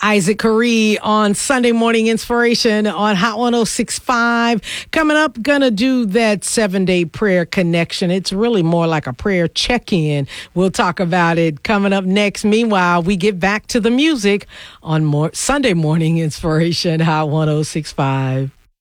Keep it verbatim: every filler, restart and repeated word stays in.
Isaac Curry on Sunday Morning Inspiration on Hot one oh six point five. Coming up, gonna do that seven-day prayer connection. It's really more like a prayer check-in. We'll talk about it coming up next. Meanwhile, we get back to the music on more Sunday Morning Inspiration, Hot one oh six point five.